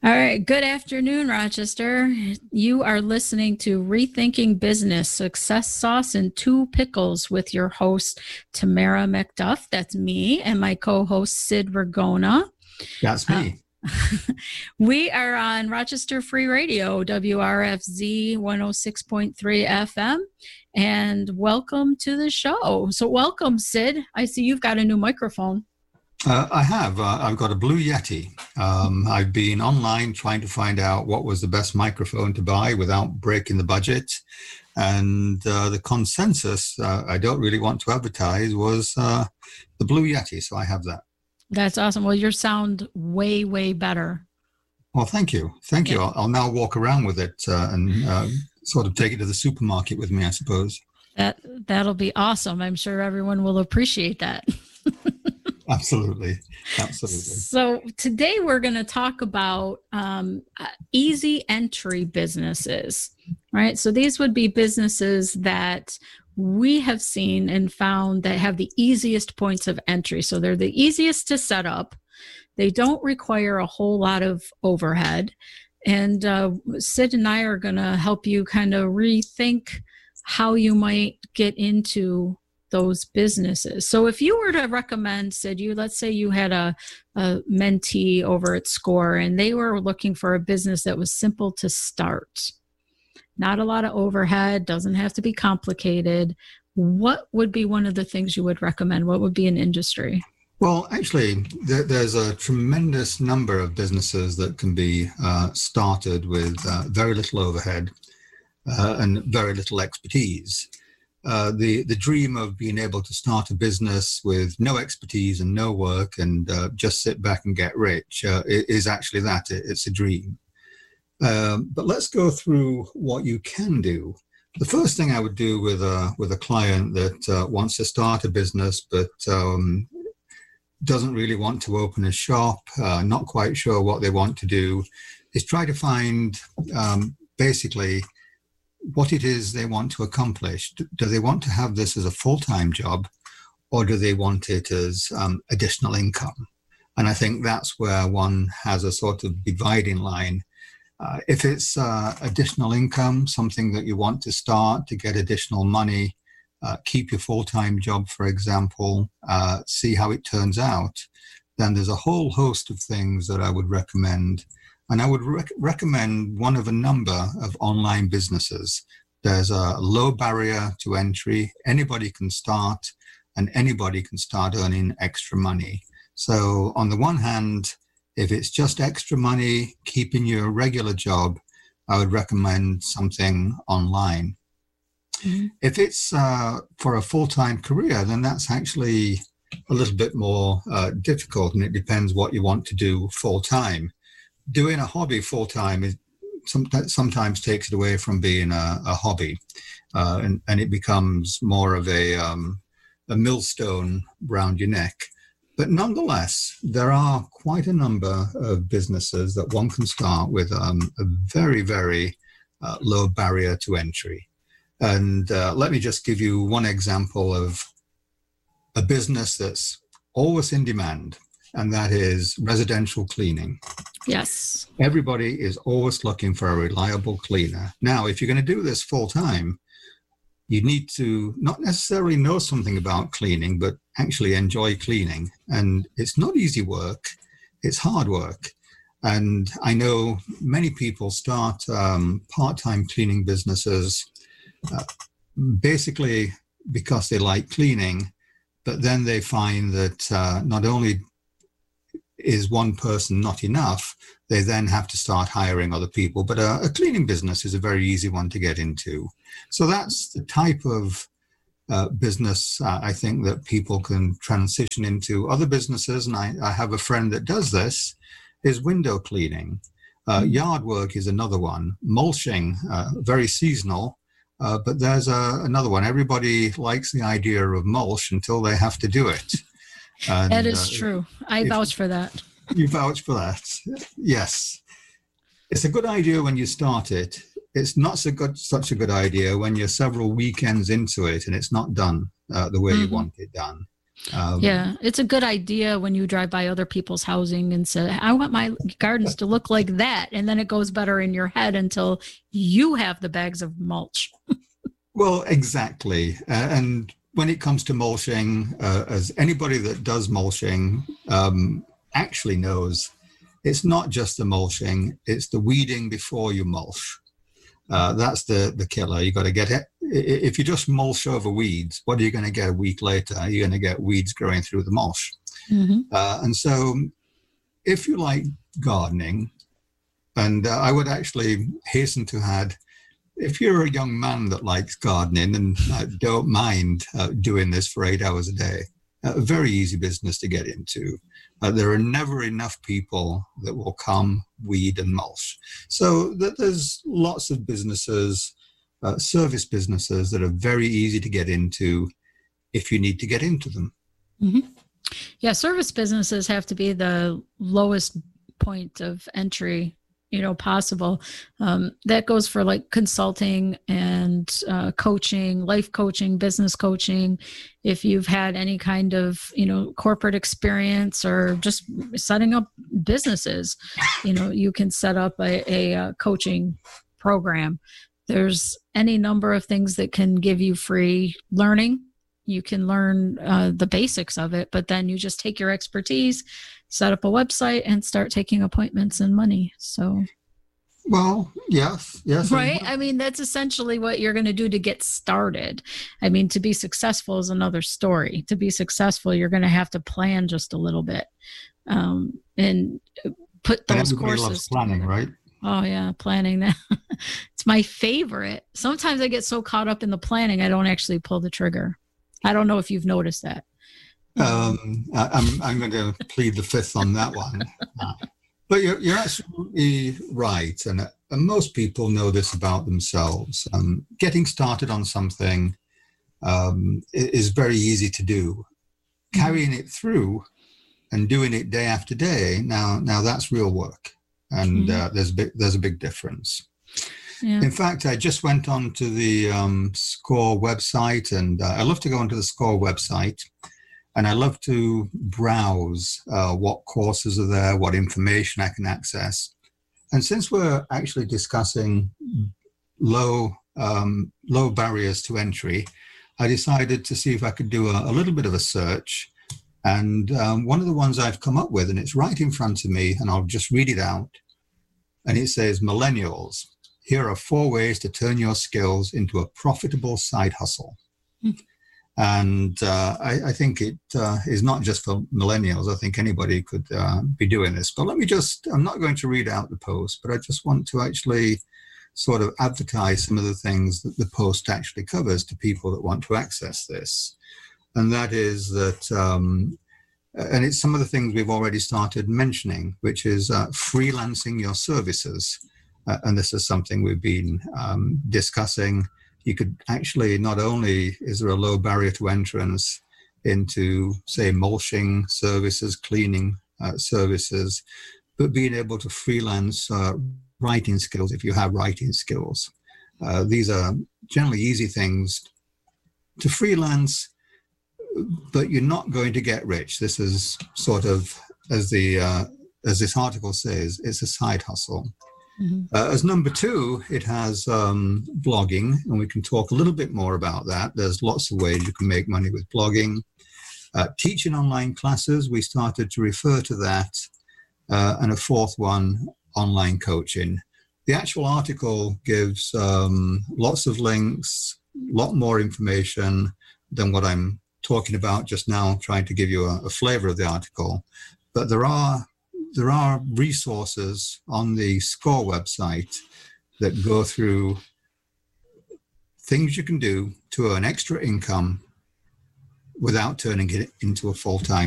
All right. Good afternoon, Rochester. You are listening to Rethinking Business Success Sauce and Two Pickles with your host, Tamara McDuff. That's me, and my co host, Sid Ragona. That's me. We are on Rochester Free Radio, WRFZ 106.3 FM. And welcome to the show. So, welcome, Sid. I see you've got a new microphone. I have. I've got a Blue Yeti. I've been online trying to find out what was the best microphone to buy without breaking the budget. And the consensus, I don't really want to advertise, was the Blue Yeti. So I have that. That's awesome. Well, your sound way, way better. Well, thank you. Thank you. I'll now walk around with it and sort of take it to the supermarket with me, I suppose. That'll be awesome. I'm sure everyone will appreciate that. Absolutely. So today we're going to talk about easy entry businesses, right? So these would be businesses that we have seen and found that have the easiest points of entry. So they're the easiest to set up. They don't require a whole lot of overhead. And Sid and I are going to help you kind of rethink how you might get into those businesses. So if you were to recommend, Sid, let's say you had a mentee over at SCORE and they were looking for a business that was simple to start, not a lot of overhead, doesn't have to be complicated, what would be one of the things you would recommend? What would be an industry? Well, actually, there's a tremendous number of businesses that can be started with very little overhead and very little expertise. The dream of being able to start a business with no expertise and no work and just sit back and get rich is actually that. It's a dream. But let's go through what you can do. The first thing I would do with a client that wants to start a business but doesn't really want to open a shop, not quite sure what they want to do, is try to find basically what it is they want to accomplish. Do they want to have this as a full-time job, or do they want it as additional income? And I think that's where one has a sort of dividing line. If it's additional income, something that you want to start to get additional money, keep your full-time job, for example, see how it turns out, then there's a whole host of things that I would recommend. And I would recommend one of a number of online businesses. There's a low barrier to entry. Anybody can start, and anybody can start earning extra money. So on the one hand, if it's just extra money, keeping your regular job, I would recommend something online. Mm-hmm. If it's for a full-time career, then that's actually a little bit more difficult, and it depends what you want to do full-time. Doing a hobby full-time is sometimes takes it away from being a hobby, and it becomes more of a millstone round your neck. But nonetheless, there are quite a number of businesses that one can start with a very, very low barrier to entry. And let me just give you one example of a business that's always in demand, and that is residential cleaning. Yes. Everybody is always looking for a reliable cleaner. Now, if you're going to do this full time, you need to not necessarily know something about cleaning, but actually enjoy cleaning. And it's not easy work. It's hard work. And I know many people start part-time cleaning businesses basically because they like cleaning, but then they find that not only is one person not enough, they then have to start hiring other people. But a cleaning business is a very easy one to get into. So that's the type of business I think that people can transition into. Other businesses, and I have a friend that does this, is window cleaning. Yard work is another one. Mulching, very seasonal. But there's another one. Everybody likes the idea of mulch until they have to do it. And, that is true. I vouch for that. You vouch for that. Yes. It's a good idea when you start it. It's not such a good idea when you're several weekends into it and it's not done the way you want it done. Yeah, it's a good idea when you drive by other people's housing and say, I want my gardens to look like that. And then it goes better in your head until you have the bags of mulch. Well, exactly. And when it comes to mulching, as anybody that does mulching actually knows, it's not just the mulching, it's the weeding before you mulch. That's the killer. You got to get it. If you just mulch over weeds, what are you going to get a week later? You're going to get weeds growing through the mulch. Mm-hmm. And so if you like gardening, and I would actually hasten to add, if you're a young man that likes gardening and don't mind doing this for 8 hours a day, a very easy business to get into. There are never enough people that will come, weed, and mulch. So there's lots of businesses, service businesses that are very easy to get into if you need to get into them. Mm-hmm. Yeah, service businesses have to be the lowest point of entry possible. That goes for like consulting and coaching, life coaching, business coaching. If you've had any kind of, corporate experience or just setting up businesses, you can set up a coaching program. There's any number of things that can give you free learning. You can learn the basics of it, but then you just take your expertise, set up a website, and start taking appointments and money. So, well, yes. Right. I mean, that's essentially what you're going to do to get started. I mean, to be successful is another story. To be successful, you're going to have to plan just a little bit and put those courses. Loves planning, right? Oh yeah, planning. That it's my favorite. Sometimes I get so caught up in the planning, I don't actually pull the trigger. I don't know if you've noticed that. I'm going to plead the fifth on that one. But you're absolutely right. And most people know this about themselves. Getting started on something is very easy to do. Carrying it through and doing it day after day, now that's real work. And there's a big difference. Yeah. In fact, I just went on to the SCORE website, and I love to go onto the SCORE website, and I love to browse what courses are there, what information I can access. And since we're actually discussing low barriers to entry, I decided to see if I could do a little bit of a search. And one of the ones I've come up with, and it's right in front of me, and I'll just read it out. And it says, millennials. Here are 4 ways to turn your skills into a profitable side hustle. And I think it is not just for millennials. I think anybody could be doing this. But I'm not going to read out the post, but I just want to actually sort of advertise some of the things that the post actually covers to people that want to access this. And that is that, and it's some of the things we've already started mentioning, which is freelancing your services. And this is something we've been discussing. You could actually, not only is there a low barrier to entrance into, say, mulching services, cleaning services, but being able to freelance writing skills if you have writing skills. These are generally easy things to freelance, but you're not going to get rich. This is sort of, as this article says, it's a side hustle. Mm-hmm. As number 2, it has blogging, and we can talk a little bit more about that. There's lots of ways you can make money with blogging. Teaching online classes, we started to refer to that. And a 4th one, online coaching. The actual article gives lots of links, a lot more information than what I'm talking about just now, trying to give you a flavor of the article. But there are resources on the SCORE website that go through things you can do to earn extra income without turning it into a full-time